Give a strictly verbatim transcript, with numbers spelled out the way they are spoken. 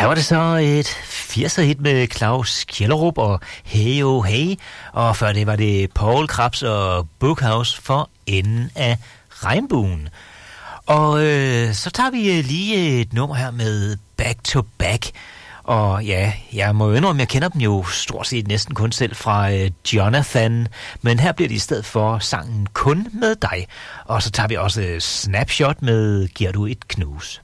Her var det så et firser-hit med Claus Kjellerup og Hey Oh Hey, og før det var det Paul Krabs og Bookhouse for enden af regnbuen. Og øh, så tager vi lige et nummer her med Back to Back. Og ja, jeg må jo indrømme, jeg kender dem jo stort set næsten kun selv fra øh, Jonathan, men her bliver det i stedet for sangen Kun med dig. Og så tager vi også Snapshot med Giver du et knus.